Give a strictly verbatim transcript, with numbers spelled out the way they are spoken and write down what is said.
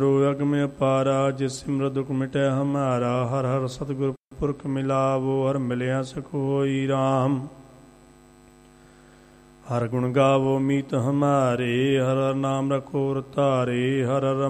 अगम अपारा जिस सिमरत दुख मिटै हमारा। हर हर सतगुर पुरख मिलावो हर मिलिया सुख होई राम। हर गुण गावो मीत हमारे हर हर नाम रखो रतारे। हर हर